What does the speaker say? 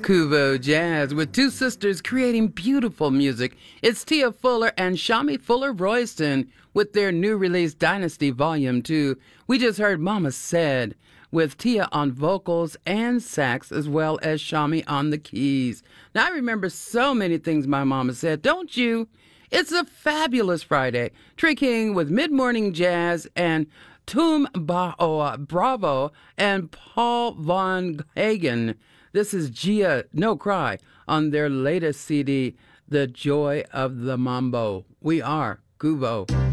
Kuvo Jazz with two sisters creating beautiful music. It's Tia Fuller and Shami Fuller Royston with their new release Dynasty Volume 2. We just heard Mama Said with Tia on vocals and sax as well as Shami on the keys. Now I remember so many things my mama said, don't you? It's a fabulous Friday. Tree King with Mid-Morning Jazz and Bravo and Paul Von Hagen. This is Gia No Cry on their latest CD, The Joy of the Mambo. We are Kuvo.